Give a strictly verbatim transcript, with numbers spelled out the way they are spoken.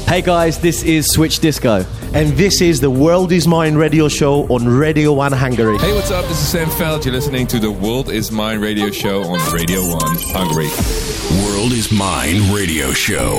Hey guys, this is Switch Disco. And this is the World Is Mine radio show on Radio one Hungary. Hey, what's up? This is Sam Feld. You're listening to the World Is Mine radio show on Radio one Hungary. World Is Mine radio show.